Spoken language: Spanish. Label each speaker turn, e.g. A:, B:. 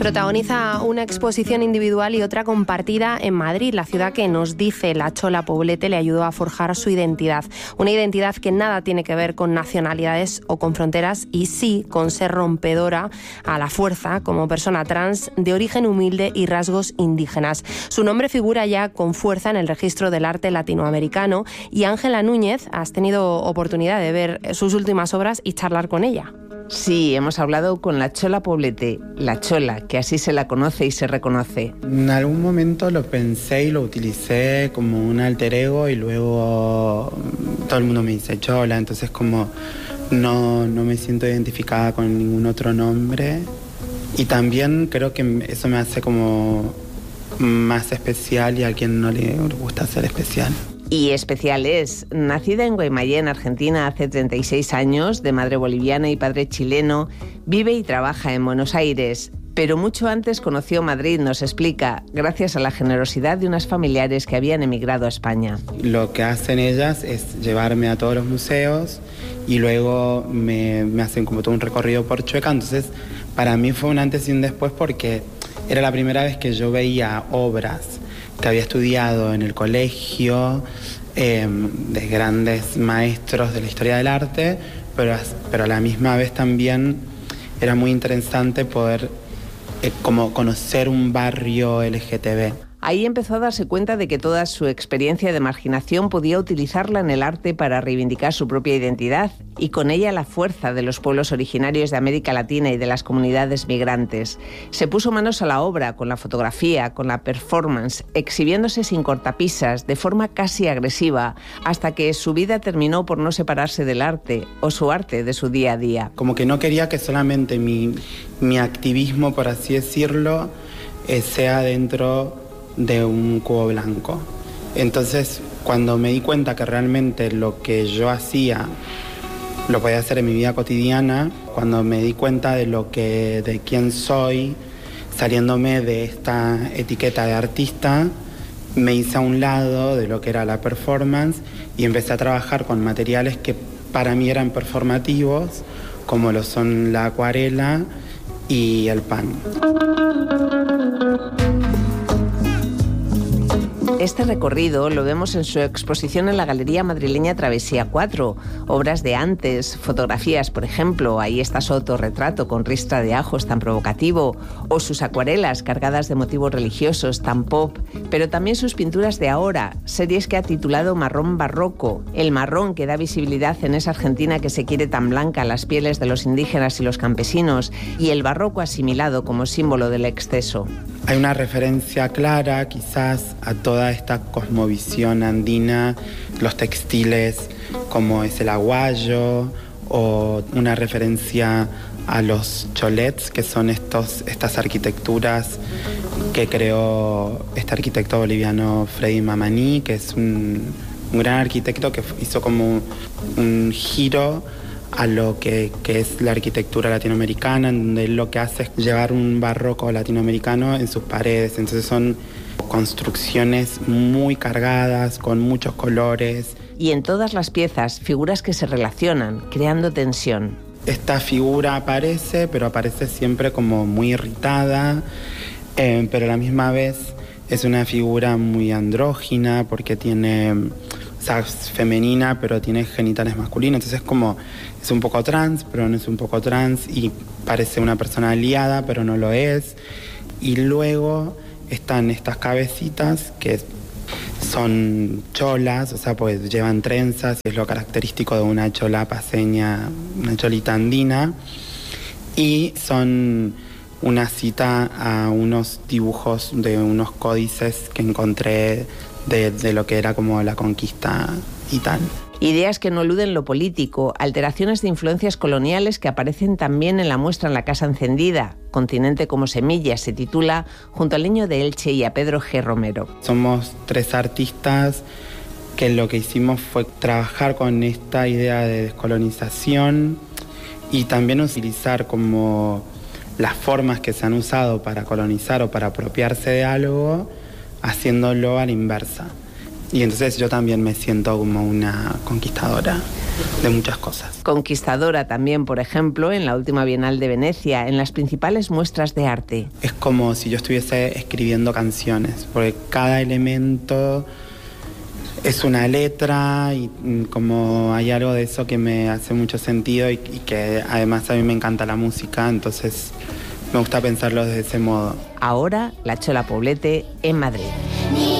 A: Protagoniza una exposición individual y otra compartida en Madrid, la ciudad que, nos dice la Chola Poblete, le ayudó a forjar su identidad. Una identidad que nada tiene que ver con nacionalidades o con fronteras, y sí con ser rompedora a la fuerza como persona trans de origen humilde y rasgos indígenas. Su nombre figura ya con fuerza en el registro del arte latinoamericano, y Ángela Núñez, has tenido oportunidad de ver sus últimas obras y charlar con ella.
B: Sí, hemos hablado con la Chola Poblete, la Chola, que así se la conoce y se reconoce.
C: En algún momento lo pensé y lo utilicé como un alter ego, y luego todo el mundo me dice Chola, entonces como no me siento identificada con ningún otro nombre. Y también creo que eso me hace como más especial, y a quien no le gusta ser especial.
B: Y especial es. Nacida en Guaymallén, Argentina, hace 36 años, de madre boliviana y padre chileno, vive y trabaja en Buenos Aires. Pero mucho antes conoció Madrid, nos explica, gracias a la generosidad de unas familiares que habían emigrado a España.
C: Lo que hacen ellas es llevarme a todos los museos, y luego me hacen como todo un recorrido por Chueca. Entonces, para mí fue un antes y un después, porque era la primera vez que yo veía obras que había estudiado en el colegio, de grandes maestros de la historia del arte, pero a la misma vez también era muy interesante poder como conocer un barrio LGTB.
B: Ahí empezó a darse cuenta de que toda su experiencia de marginación podía utilizarla en el arte para reivindicar su propia identidad, y con ella la fuerza de los pueblos originarios de América Latina y de las comunidades migrantes. Se puso manos a la obra, con la fotografía, con la performance, exhibiéndose sin cortapisas, de forma casi agresiva, hasta que su vida terminó por no separarse del arte, o su arte de su día a día.
C: Como que no quería que solamente mi activismo, por así decirlo, sea dentro de un cubo blanco. Entonces, cuando me di cuenta que realmente lo que yo hacía lo podía hacer en mi vida cotidiana, cuando me di cuenta de quién soy, saliéndome de esta etiqueta de artista, me hice a un lado de lo que era la performance y empecé a trabajar con materiales que para mí eran performativos, como lo son la acuarela y el pan.
B: Este recorrido lo vemos en su exposición en la Galería Madrileña Travesía 4. Obras de antes, fotografías, por ejemplo, ahí está su autorretrato con ristra de ajos tan provocativo, o sus acuarelas cargadas de motivos religiosos tan pop, pero también sus pinturas de ahora, series que ha titulado Marrón Barroco, el marrón que da visibilidad en esa Argentina que se quiere tan blanca a las pieles de los indígenas y los campesinos, y el barroco asimilado como símbolo del exceso.
C: Hay una referencia clara, quizás, a toda esta cosmovisión andina, los textiles como es el aguayo, o una referencia a los cholets, que son estas arquitecturas que creó este arquitecto boliviano Freddy Mamani, que es un gran arquitecto que hizo como un giro a lo que es la arquitectura latinoamericana, en donde él lo que hace es llevar un barroco latinoamericano en sus paredes. Entonces son construcciones muy cargadas, con muchos colores.
B: Y en todas las piezas, figuras que se relacionan, creando tensión.
C: Esta figura aparece, pero aparece siempre como muy irritada, pero a la misma vez es una figura muy andrógina, porque tiene... O sea, es femenina, pero tiene genitales masculinos. Entonces es un poco trans, pero no es un poco trans, y parece una persona aliada, pero no lo es. Y luego están estas cabecitas que son cholas, o sea, pues llevan trenzas, y es lo característico de una chola paceña, una cholita andina. Y son una cita a unos dibujos de unos códices que encontré de lo que era como la conquista y tal.
B: Ideas que no eluden lo político, alteraciones de influencias coloniales que aparecen también en la muestra en la Casa Encendida. Continente como semilla se titula, junto al Niño de Elche y a Pedro G. Romero.
C: Somos 3 artistas que lo que hicimos fue trabajar con esta idea de descolonización, y también utilizar como las formas que se han usado para colonizar o para apropiarse de algo, haciéndolo a la inversa. Y entonces yo también me siento como una conquistadora de muchas cosas.
B: Conquistadora también, por ejemplo, en la última Bienal de Venecia, en las principales muestras de arte.
C: Es como si yo estuviese escribiendo canciones, porque cada elemento es una letra y como hay algo de eso que me hace mucho sentido y que además a mí me encanta la música, entonces me gusta pensarlo de ese modo.
B: Ahora, la Chola Poblete en Madrid.